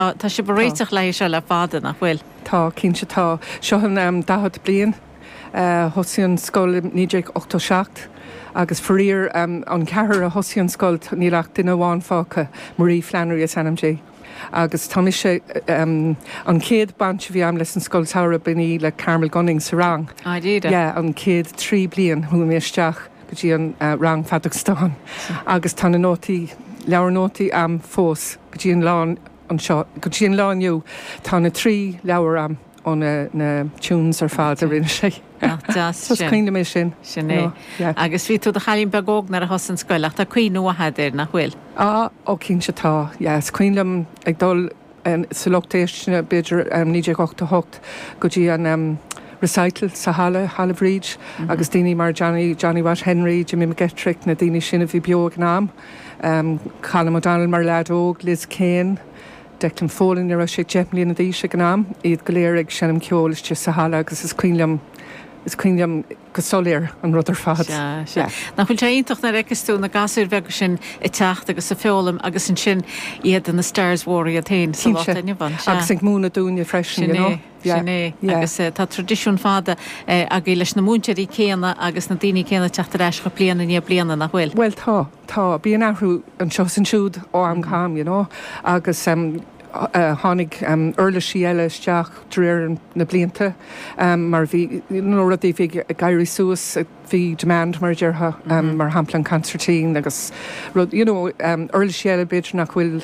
Tá sé réiteach lei se le fáda nach bhfuil. Tá cínse tá seo an dahad blian hosíonn scoil níidir 8 agus forír an cehar a hosíonn scoil níleach duine bháin fácha Marie Flannery as NMG. Agus tá sé an céad bant bhí am leis an scoil saora buí le Carmel Gunning sa rang. Díide? An céad 3 blian thu méisteach go dtí an rang Fadachtán. Agus tá na nótaí leabhar nótaí am fós go dtí an lán an seo go dtí an lániu tá na 3 leabhar am ó na tunes ar fád a rinne sé. Cuoine mé sin. Sinné. Agus bhí tú a chalín begóg nar a hosan scoileach tá cuoí nuaidir nach bhfuil. Ó cínse tá, cuoinlam ag dul sa lochtéisina beidir 988 go dtí an recital sa Halle Bridge agus daoine mar Johnny Watt Henry, Jimmy McGettrick na daoine sinna bhí beag ná. Callum O'Donnell mar leadóg, Liz Kane, Declan Folin ar sé Jepmlí na dí se gnám, iad go léir ag senam ceolaiste sa Halle agus is cuoinlam go soléir an rud ar fad. Nach bhfuil teintach na recastú na gasúr bhegus sin I techt agus sa feolalam agus an sin iad an na Stars Warrior a tain sa bhaine bhain. Agus ag múna dúine freisin, Sinné, agus tá tradiisiún fáda a gé leis na múnteirí céanna agus na daoine céanna teachtar eis go blianana ní blianana nach bhfuil. Well tá bíon ahrú an seo san siúd ó am cham, agus tháinig urla sí eile isteach dréir na blianta mar bhí nó a bhí gaiirí suas bhí demand mar deartha mar hamplan concertín agus urla sí eile beidir nach bhfuil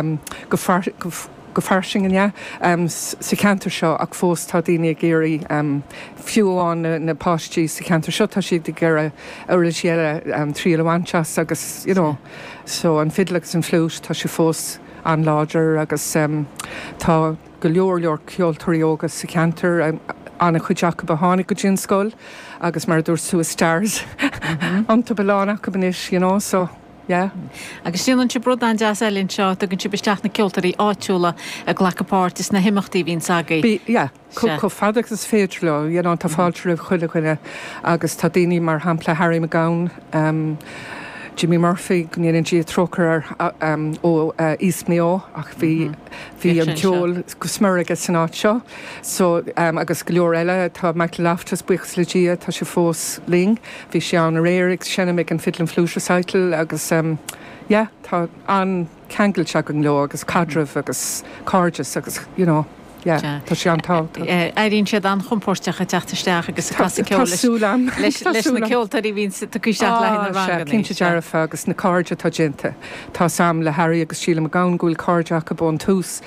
go farsing sa cantar seo ach fós tá daoine géirí fiúáin na páistí sa cantar seo tá siad gur urla sí eile trí lehainteas agus so an fidlagus an flúis tá si fós an láidir agus tá go leor ceoltarí ógus sa cantar anna chuideach go tháinig go dtí scoil agus mar dúir suas Stars anta belána go banis, so agus síanann si brud an jazz eilinn seo tugann si beisteach na ceoltarí áitiúla a ghlachapáirtas na himachtaí bhín sagaí. Có fadacht is féidir le, tá fáilte rih chuile agus tá daoine mar hampla Harry McGowan, Jimmy Murphy gníann tí trochar ó East Mayo ach bhí an ceol go smurige san áit seo. So agus go leor eile tá Michael Loftus buchas le dia tá sé fós ling. Bhí sé an réirigh sinna ag an fiddlin flúis recital agus tá an ceangail se an leo agus cadramh agus cardjas agus tá sé antá. Éiríonn siad an chumpórteach a teachtasteach agus Tásúlam leis na ceoltarí bhín tuisteach le na cinnte dearafa agus na cardja tá dinta. Tá sam le Harry agus Sheila McGowan gúil cardteach a bun tús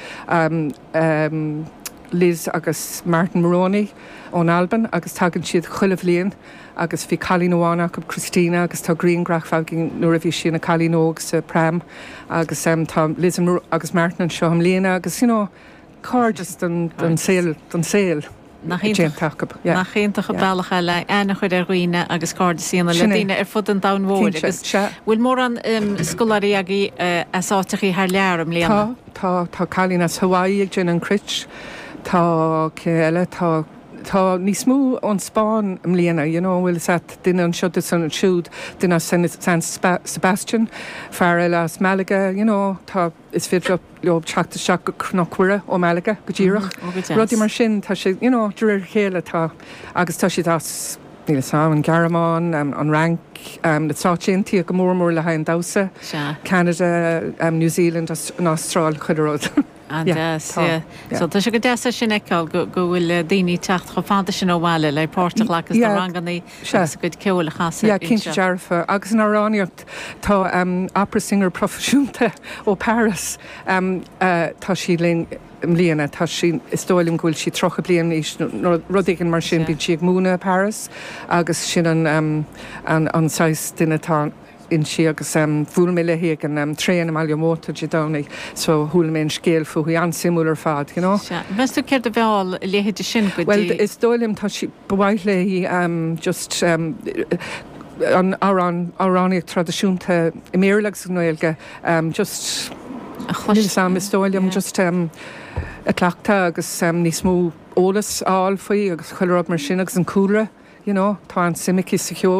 Liz agus Martin Moroney ón Alban agus tagann siad chuilemh líon agus bhí Calí Nóánach go Christina agus tá Greengrach fágin nuair a bhí sin na Calí Nóg sa Pram agus tá Liz agus Martin an seo am líana agus cardjas don saoil. Nach chéintach go bailach le ana chuid ar roioine agus cardda síana le daine ar fud an damhór agus bhfuil mór an scoláirí agaí asáteachí th lear am léana. Tá Calín as Hawaii ag gin an crit tá eile tá níos mú ón Spáin am léana, bhfuil duine an siúd san an siúd duine San Sebastian fear eile as Malaga, tá is féidir leob teachta seach go chnachhuire ó Malaga go ddíireach. Rudí mar sin tá sé dúir chéile tá agus tá si as níl sam an Garamán an rank na tátíntí go mór le hain dása Canada, New Zealand an Austrráil chuidiród. So tá sé go deasa sin eáil go bhfuil daoine techt go fáda sin óhhaile le páirrtaach legus na ranganí go ceola chaasa. Cinnte dearfa agus an aráníocht tá opera singer profisiúnta ó Paris tá sí líana tá sin istóilm ghfuil si trocha blian rudaigh mar sin bín si ag múna Paris agus sin an 6 duine tá in si agus bhúil mé lehéag an tréan am móta de dána so thula mé scéal fuí an simú ar fad, Bes tú céir a bheáil léhéidir sin go Well, is dóilm tá si bhhaith le just an aráníocht tradiisiúnta I méarlagus an Gaeilge just sam is dóilm just a cleachta agus níos mó ólas áil faoi agus chuilead mar sin agus an cúra, tá an simici sa cheol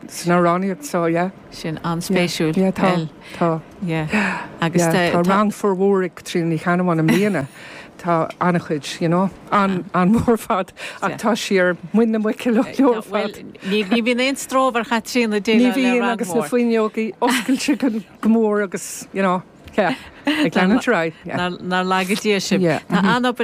san aráníocht só sin anspéisiúil tá agus tá ran forhóric trí ní cheanamháin am líana tá annachchuid an mór fad ach tá siar muine mu leor fad. Ní bhíon éon stróhar cha trína déile ní bhíon agus na faoineogaí oscailte go mór agus ag leanana tráid ná legadtí sin. Tá anna